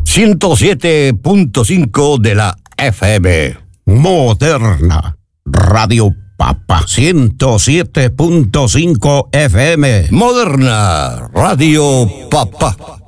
107.5 de la FM. Moderna Radio Papa 107.5 FM. Moderna Radio Papa.